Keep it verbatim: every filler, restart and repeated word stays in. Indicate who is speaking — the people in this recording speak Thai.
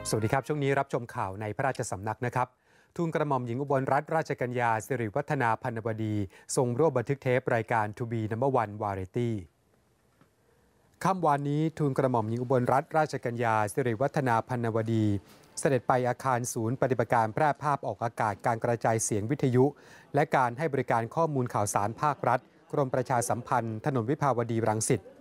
Speaker 1: สวัสดีครับช่วงนี้รับชมข่าวในพระราชสำนักนะครับทูลกระหม่อมหญิงอุบลรัตนราชกัญญาสิริวัฒนาพันวดีทรงร่วมบันทึกเทปรายการ To Be นัมเบอร์ วัน Variety ค่ำวานนี้ทูลกระหม่อมหญิงอุบลรัตนราชกัญญาสิริวัฒนาพันวดีเสด็จไปอาคารศูนย์ปฏิบัติการแพร่ภาพออกอากาศการกระจายเสียงวิทยุและการให้บริการข้อมูลข่าวสารภาครัฐกรมประชาสัมพันธ์ถนนวิภาวดีรังสิต